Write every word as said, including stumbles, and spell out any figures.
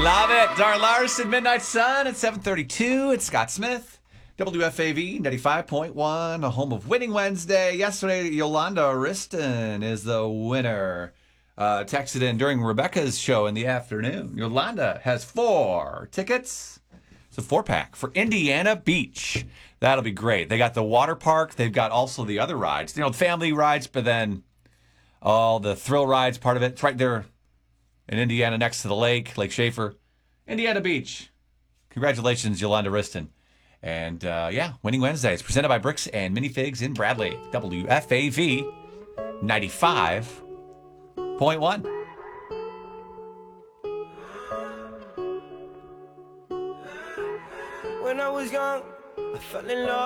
love it. Darren Larson, Midnight Sun at seven thirty-two. It's Scott Smith, W F A V ninety-five point one, a home of Winning Wednesday. Yesterday, Yolanda Ariston is the winner. Uh, texted in during Rebecca's show in the afternoon. Yolanda has four tickets. It's a four-pack for Indiana Beach. That'll be great. They got the water park. They've got also the other rides. You know, family rides, but then all the thrill rides, part of it. It's right there in Indiana next to the lake, Lake Schaefer. Indiana Beach. Congratulations, Yolanda Ariston. And, uh, yeah, Winning Wednesday. It's presented by Bricks and Minifigs in Bradley. W F A V ninety-five point one. When I was young, I fell in love.